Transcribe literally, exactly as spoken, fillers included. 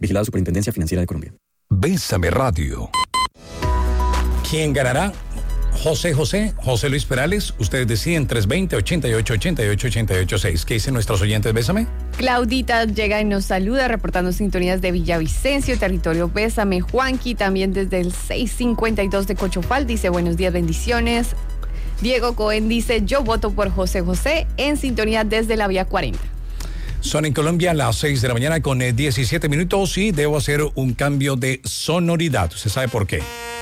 Vigilado Superintendencia Financiera de Colombia. Bésame Radio. ¿Quién ganará? José José, José Luis Perales, ustedes deciden tres dos cero, ochenta y ocho, ochenta y ocho, ochenta y ocho, seis. ¿Qué dicen nuestros oyentes? Bésame. Claudita llega y nos saluda reportando sintonías de Villavicencio, territorio Bésame. Juanqui también desde el seiscientos cincuenta y dos de Cochofal dice buenos días, bendiciones. Diego Cohen dice yo voto por José José en sintonía desde la vía cuarenta. Son en Colombia las seis de la mañana con diecisiete minutos y debo hacer un cambio de sonoridad. ¿Usted sabe por qué?